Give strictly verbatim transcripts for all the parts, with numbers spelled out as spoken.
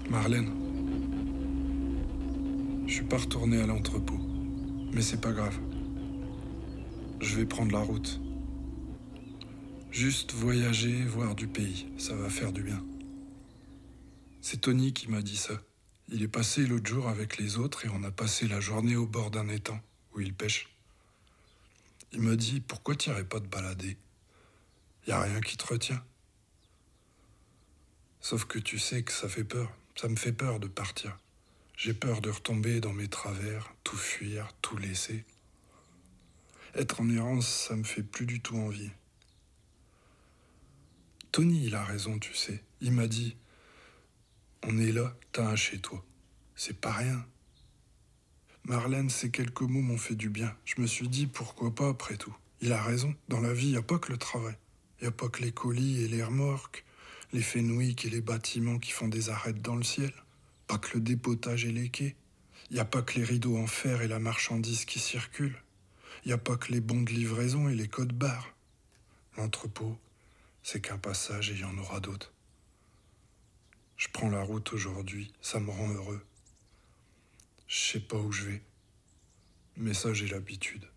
Marlène, je suis pas retourné à l'entrepôt, mais c'est pas grave. Je vais prendre la route. Juste voyager, voir du pays, ça va faire du bien. C'est Tony qui m'a dit ça. Il est passé l'autre jour avec les autres et on a passé la journée au bord d'un étang où il pêche. Il m'a dit, pourquoi t'irais pas te balader? Y a rien qui te retient. Sauf que tu sais que ça fait peur. Ça me fait peur de partir. J'ai peur de retomber dans mes travers, tout fuir, tout laisser. Être en errance, ça me fait plus du tout envie. Tony, il a raison, tu sais. Il m'a dit, on est là, t'as un chez toi. C'est pas rien. Marlène, ces quelques mots m'ont fait du bien. Je me suis dit, pourquoi pas après tout. Il a raison, dans la vie, y a pas que le travail. Y a pas que les colis et les remorques, les fenouics et les bâtiments qui font des arêtes dans le ciel. Pas que le dépotage et les quais. Y a pas que les rideaux en fer et la marchandise qui circulent. Y a pas que les bons de livraison et les codes barres. L'entrepôt, c'est qu'un passage et il y en aura d'autres. Je prends la route aujourd'hui, ça me rend heureux. Je sais pas où je vais, mais ça j'ai l'habitude.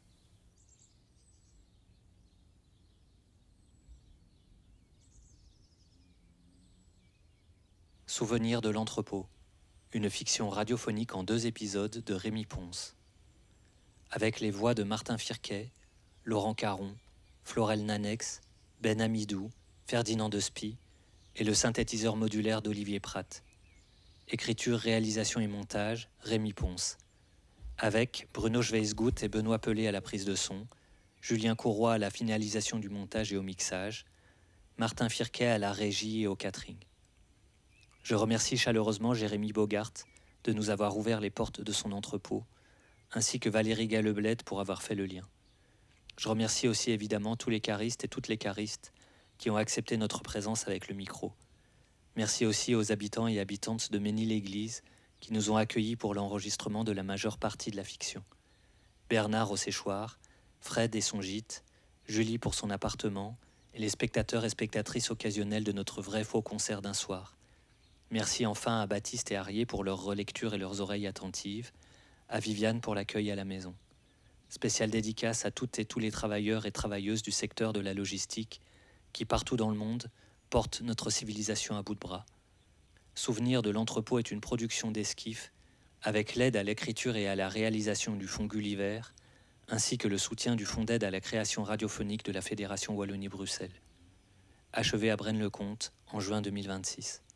Souvenir de l'entrepôt, une fiction radiophonique en deux épisodes de Rémi Ponce. Avec les voix de Martin Firquet, Laurent Caron, Florel Nanex, Ben Amidou, Ferdinand Despy et le synthétiseur modulaire d'Olivier Pratt. Écriture, réalisation et montage, Rémi Ponce. Avec Bruno Schweisgut et Benoît Pelé à la prise de son, Julien Courroy à la finalisation du montage et au mixage, Martin Firquet à la régie et au catering. Je remercie chaleureusement Jérémy Bogart de nous avoir ouvert les portes de son entrepôt, ainsi que Valérie Galleblette pour avoir fait le lien. Je remercie aussi évidemment tous les caristes et toutes les caristes qui ont accepté notre présence avec le micro. Merci aussi aux habitants et habitantes de Ménil-Église qui nous ont accueillis pour l'enregistrement de la majeure partie de la fiction. Bernard au séchoir, Fred et son gîte, Julie pour son appartement et les spectateurs et spectatrices occasionnels de notre vrai faux concert d'un soir. Merci enfin à Baptiste et Arié pour leur relecture et leurs oreilles attentives, à Viviane pour l'accueil à la maison. Spéciale dédicace à toutes et tous les travailleurs et travailleuses du secteur de la logistique qui, partout dans le monde, portent notre civilisation à bout de bras. Souvenir de l'entrepôt est une production d'Esquif, avec l'aide à l'écriture et à la réalisation du Fonds Gulliver, ainsi que le soutien du Fonds d'aide à la création radiophonique de la Fédération Wallonie-Bruxelles. Achevé à Braine-le-Comte en juin deux mille vingt-six.